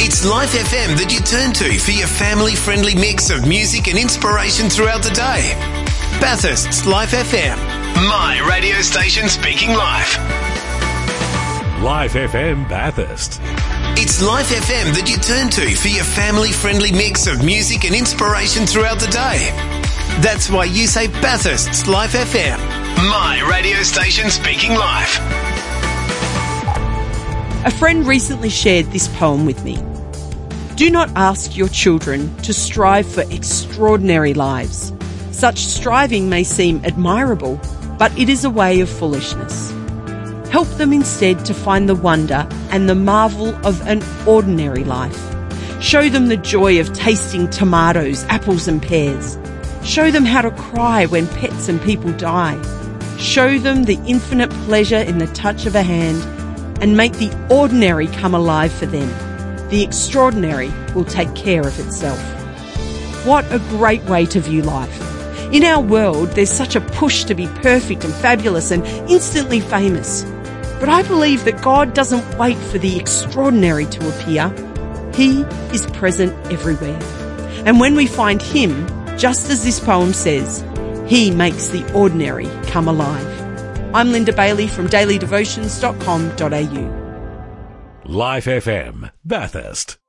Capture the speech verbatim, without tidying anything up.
It's Life F M that you turn to for your family-friendly mix of music and inspiration throughout the day. Bathurst's Life F M. My radio station speaking life. Life F M Bathurst. It's Life F M that you turn to for your family-friendly mix of music and inspiration throughout the day. That's why you say Bathurst's Life F M. My radio station speaking life. A friend recently shared this poem with me. Do not ask your children to strive for extraordinary lives. Such striving may seem admirable, but it is a way of foolishness. Help them instead to find the wonder and the marvel of an ordinary life. Show them the joy of tasting tomatoes, apples and pears. Show them how to cry when pets and people die. Show them the infinite pleasure in the touch of a hand, and make the ordinary come alive for them. The extraordinary will take care of itself. What a great way to view life. In our world, there's such a push to be perfect and fabulous and instantly famous. But I believe that God doesn't wait for the extraordinary to appear. He is present everywhere. And when we find Him, just as this poem says, He makes the ordinary come alive. I'm Linda Bailey from daily devotions dot com dot a u. Life F M Bathurst.